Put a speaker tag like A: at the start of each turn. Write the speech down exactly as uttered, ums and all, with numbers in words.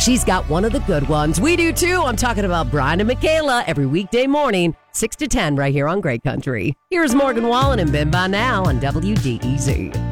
A: She's got one of the good ones. We do too. I'm talking about Brian and Michaela every weekday morning, six to ten right here on Great Country. Here's Morgan Wallen and Ben By Now on W D E Z.